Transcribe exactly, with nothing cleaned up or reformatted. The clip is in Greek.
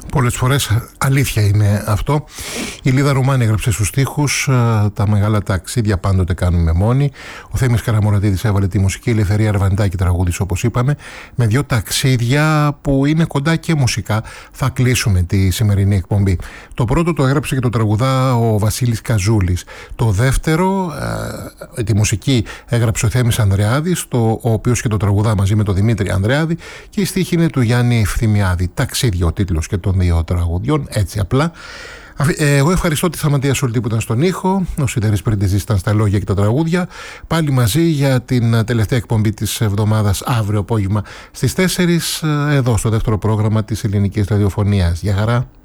Πολλές φορές αλήθεια είναι αυτό. Η Λίδα Ρουμάνη έγραψε στους στίχους «Τα μεγάλα ταξίδια πάντοτε κάνουμε μόνοι». Ο Θέμης Καραμωρατίδης έβαλε τη μουσική, η Ελευθερία Αρβανιτάκη τραγούδησε, όπως είπαμε, με δύο ταξίδια που είναι κοντά και μουσικά. Θα κλείσουμε τη σημερινή εκπομπή. Το πρώτο το έγραψε και το τραγουδά ο Βασίλης Καζούλης. Το δεύτερο, ε, τη μουσική έγραψε ο Θέμης Ανδρεάδης, το, ο οποίος και το τραγουδά μαζί με τον Δημήτρη Ανδρεάδη, και η στίχη είναι του Γιάννη Ευθυμιάδη. «Ταξίδια» ο τίτλος και των δύο τραγουδιών, έτσι απλά. Εγώ ευχαριστώ τη Σταματία Σολτή που ήταν στον ήχο, ο Σιδερής Πριντιζής ήταν στα λόγια και τα τραγούδια. Πάλι μαζί για την τελευταία εκπομπή της εβδομάδας, αύριο απόγευμα στις τέσσερις, εδώ στο δεύτερο πρόγραμμα της ελληνικής ραδιοφωνίας. Γεια χαρά.